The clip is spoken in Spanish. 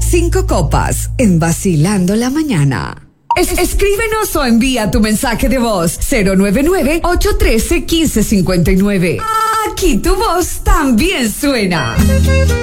5 copas en Vacilando la Mañana. Escríbenos o envía tu mensaje de voz 099-813-1559. Aquí tu voz también suena.